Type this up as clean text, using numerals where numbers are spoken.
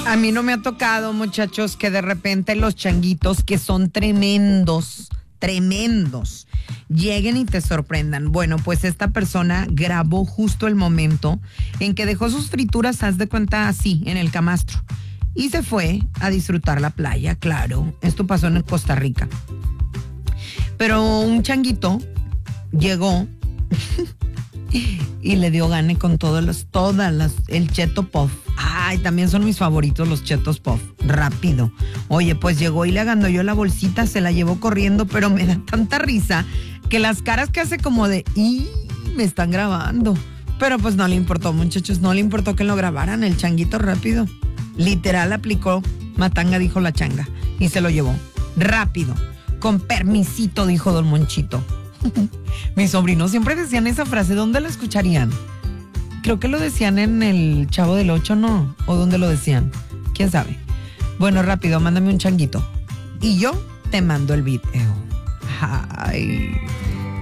A mí no me ha tocado, muchachos, que de repente los changuitos, que son tremendos, lleguen y te sorprendan. Bueno, pues esta persona grabó justo el momento en que dejó sus frituras, haz de cuenta, así, en el camastro. Y se fue a disfrutar la playa, claro. Esto pasó en Costa Rica. Pero un changuito llegó y le dio gane con el Cheto Puff. Ay, también son mis favoritos los Chetos Puff. Rápido. Oye, pues llegó y le agandalló la bolsita, se la llevó corriendo, pero me da tanta risa que las caras que hace como de, ¡y! Me están grabando. Pero pues no le importó, muchachos, no le importó que lo grabaran. El changuito rápido. Literal aplicó matanga, dijo la changa, y se lo llevó. Rápido. Con permisito, dijo don Monchito. Mis sobrinos siempre decían esa frase. ¿Dónde la escucharían? Creo que lo decían en el Chavo del Ocho, ¿no? ¿O dónde lo decían? ¿Quién sabe? Bueno, rápido, mándame un changuito. Y yo te mando el video. Ay...